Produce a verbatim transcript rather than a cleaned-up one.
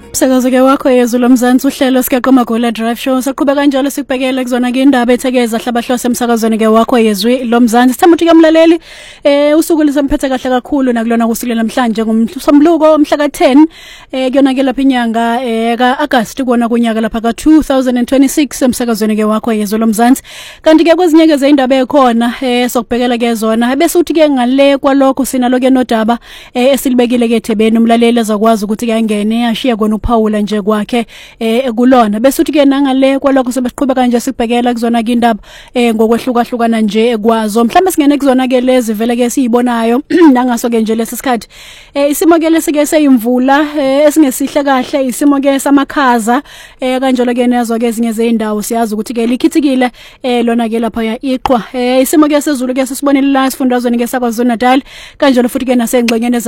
Umsakazo-ke wakho yezwe lomzansi uhlelo sikaQomagola Drive Show saqhubeka kanjalo sikubhekela kuzona ke indaba ethekeza hlabahlose emsakazweni ke wakho yezwe lomzansi. Sithemba ukuthi ke mlaleli eh usuku lisemphethe kahle kakhulu nakulona kusuku namhlanje ngomsombuluko umhla ka ten eh kuyona ke lapha inyanga eh ka August kuona kunyaka lapha ka two thousand twenty-six emsakazweni ke wakho yezwe lomzansi. Kanti ke kwezinyeke zeindaba ekhona eh sokubhekela ke zona bese uthi ke ngale kwalokho sinalo ke nodaba eh esilibekile ke eThebeni umlaleli azakwazi ukuthi ke angene ashiya kona uPaula nje kwakhe eh kulona bese uthi ke nangale kwalokho sebesiqhubeka nje sikubhekela kuzona ke indaba eh ngokwehlukahlukana nje kwazo mhlambe singene kuzona ke lezi vele ke siyibonayo nangaso ke nje lesikhathi eh isimo ke lesike seyimvula esingesihle kahle isimo ke samakhaza eh kanjalo ke nezo ke ezinye zeindawo siyazi ukuthi ke likhithikile eh lona ke lapha ya iqhwa eh isimo ke sezulu ke sisibonile la sifundazweni ke saKwaZulu Natal kanjalo futhi ke nasengxenyeni